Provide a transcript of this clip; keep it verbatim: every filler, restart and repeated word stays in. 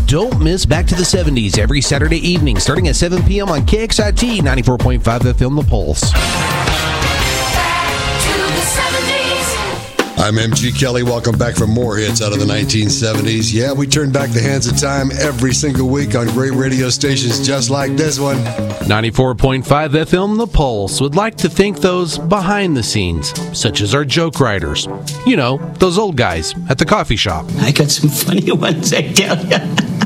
Don't miss Back to the seventies every Saturday evening starting at seven p.m. on K X I T ninety-four point five F M The Pulse. I'm M G Kelly. Welcome back for more hits out of the nineteen seventies. Yeah, we turn back the hands of time every single week on great radio stations just like this one. ninety-four point five F M The Pulse would like to thank those behind the scenes, such as our joke writers. You know, those old guys at the coffee shop. I got some funny ones, I tell ya.